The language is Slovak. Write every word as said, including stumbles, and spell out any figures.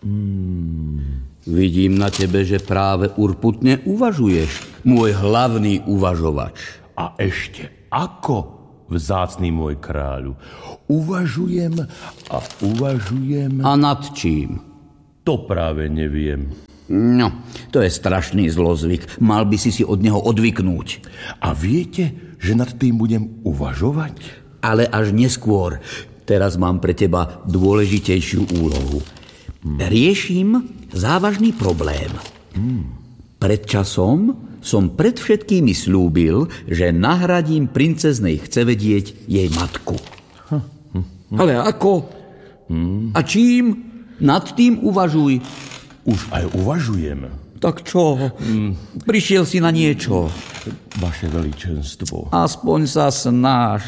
Hmm. Vidím na tebe, že práve urputne uvažuješ, môj hlavný uvažovač. A ešte ako, vzácny môj kráľu, uvažujem a uvažujem... A nad čím? To práve neviem. No, to je strašný zlozvyk. Mal by si si od neho odvyknúť. A viete, že nad tým budem uvažovať? Ale až neskôr. Teraz mám pre teba dôležitejšiu úlohu. Hmm. Riešim závažný problém. Hmm. Pred časom som pred všetkými slúbil, že nahradím princeznej chcevedieť jej matku. Hm. Hm. Ale ako? Hmm. A čím? Nad tým uvažuj. Už aj uvažujem. Tak čo? Hmm. Prišiel si na niečo. Vaše veličenstvo. Aspoň sa snaž.